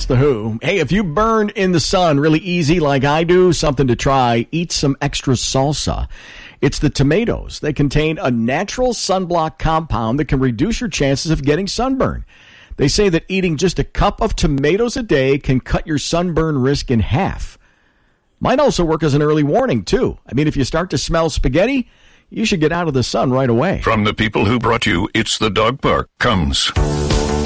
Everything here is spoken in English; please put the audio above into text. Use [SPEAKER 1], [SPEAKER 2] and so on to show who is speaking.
[SPEAKER 1] The Who. Hey, if you burn in the sun really easy like I do, something to try, eat some extra salsa. It's the tomatoes. They contain a natural sunblock compound that can reduce your chances of getting sunburn. They say that eating just a cup of tomatoes a day can cut your sunburn risk in half. Might also work as an early warning, too. I mean, if you start to smell spaghetti, you should get out of the sun right away.
[SPEAKER 2] From the people who brought you It's the Dog Park comes